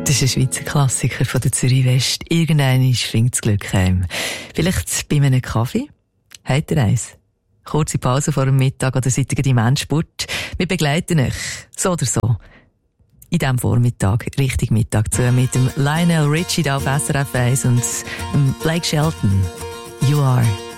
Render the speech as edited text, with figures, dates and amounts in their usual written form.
Das ist ein Schweizer Klassiker von der Zürich West. Irgendwann schwingt das Glück heim. Vielleicht bei einem Kaffee? Habt ihr eins? Kurze Pause vor dem Mittag oder seid ihr im Endspurt? Wir begleiten euch, so oder so, in diesem Vormittag, richtig Mittag zu, mit dem Lionel Richie da auf SRF 1 und Blake Shelton. You are